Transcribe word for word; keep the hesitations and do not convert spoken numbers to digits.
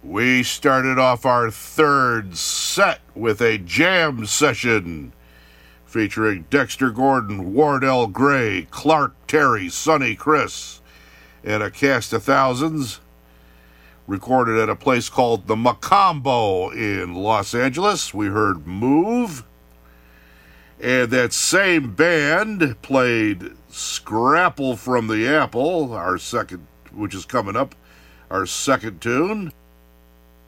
We started off our third set with a jam session featuring Dexter Gordon, Wardell Gray, Clark Terry, Sonny Chris, and a cast of thousands, recorded at a place called the Macombo in Los Angeles. We heard Move. And that same band played Scrapple from the Apple, our second, which is coming up, our second tune.